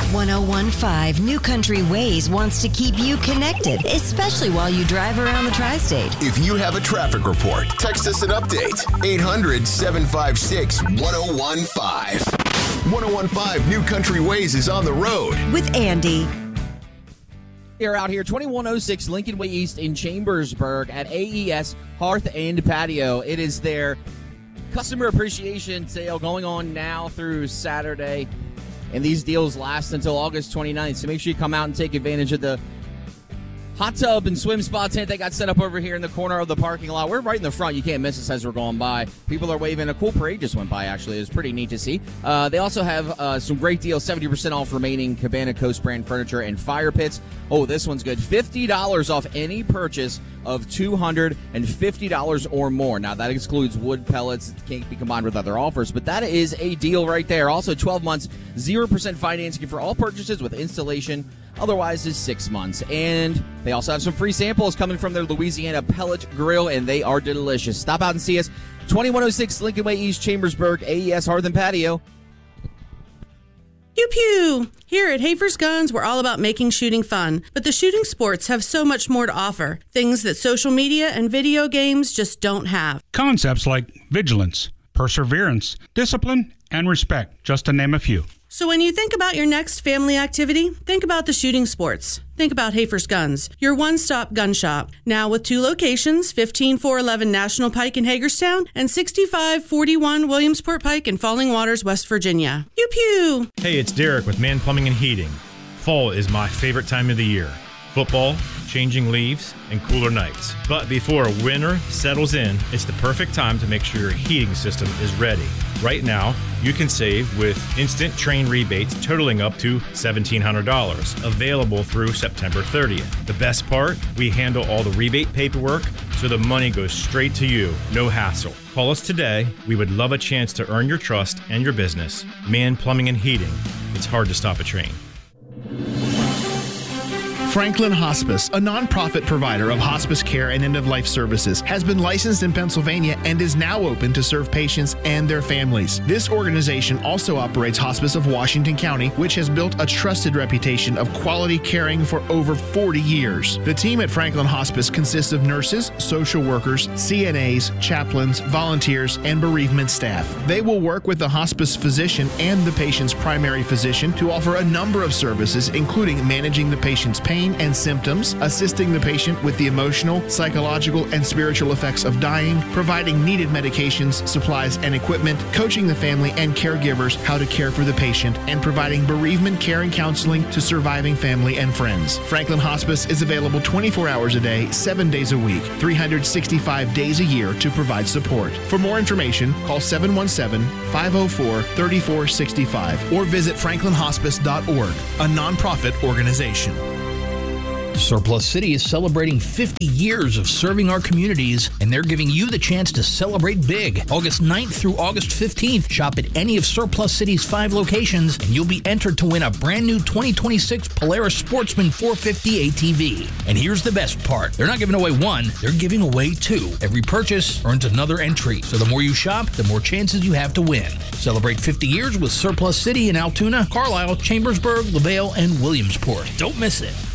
1015 New Country Ways wants to keep you connected, especially while you drive around the tri-state. If you have a traffic report, text us an update. 800-756-1015. 1015 New Country Ways is on the road. With Andy. You're out here, 2106 Lincoln Way East in Chambersburg at AES Hearth and Patio. It is their customer appreciation sale going on now through Saturday, and these deals last until August 29th, so make sure you come out and take advantage of the hot tub and swim spa tent they got set up over here in the corner of the parking lot. We're right in the front. You can't miss us as we're going by. People are waving. A cool parade just went by, actually. It was pretty neat to see. They also have some great deals, 70% off remaining Cabana Coast brand furniture and fire pits. Oh, this one's good. $50 off any purchase of $250 or more. Now, that excludes wood pellets. It can't be combined with other offers, but that is a deal right there. Also, 12 months, 0% financing for all purchases with installation. Otherwise is 6 months. And they also have some free samples coming from their Louisiana Pellet Grill, and they are delicious. Stop out and see us. 2106 Lincoln Way East, Chambersburg, AES Hearth and Patio. Pew pew! Here at Hafer's Guns, we're all about making shooting fun, but the shooting sports have so much more to offer. Things that social media and video games just don't have. Concepts like vigilance, perseverance, discipline, and respect, just to name a few. So when you think about your next family activity, think about the shooting sports. Think about Hafer's Guns, your one-stop gun shop. Now with 2 locations, 15411 National Pike in Hagerstown and 6541 Williamsport Pike in Falling Waters, West Virginia. Pew pew! Hey, it's Derek with Man Plumbing and Heating. Fall is my favorite time of the year. Football, changing leaves, and cooler nights. But before winter settles in, it's the perfect time to make sure your heating system is ready. Right now, you can save with instant train rebates totaling up to $1,700, available through September 30th. The best part, we handle all the rebate paperwork, so the money goes straight to you, no hassle. Call us today. We would love a chance to earn your trust and your business. Man Plumbing and Heating. It's hard to stop a train. Franklin Hospice, a nonprofit provider of hospice care and end-of-life services, has been licensed in Pennsylvania and is now open to serve patients and their families. This organization also operates Hospice of Washington County, which has built a trusted reputation of quality caring for over 40 years. The team at Franklin Hospice consists of nurses, social workers, CNAs, chaplains, volunteers, and bereavement staff. They will work with the hospice physician and the patient's primary physician to offer a number of services, including managing the patient's pain and symptoms, assisting the patient with the emotional, psychological, and spiritual effects of dying, providing needed medications, supplies, and equipment, coaching the family and caregivers how to care for the patient, and providing bereavement care and counseling to surviving family and friends. Franklin Hospice is available 24 hours a day, 7 days a week, 365 days a year to provide support. For more information, call 717-504-3465 or visit franklinhospice.org, a nonprofit organization. Surplus City is celebrating 50 years of serving our communities, and they're giving you the chance to celebrate big. August 9th through August 15th, shop at any of Surplus City's 5 locations, and you'll be entered to win a brand new 2026 Polaris Sportsman 450 ATV. And here's the best part. They're not giving away 1, they're giving away 2. Every purchase earns another entry, so the more you shop, the more chances you have to win. Celebrate 50 years with Surplus City in Altoona, Carlisle, Chambersburg, LaVale, and Williamsport. Don't miss it.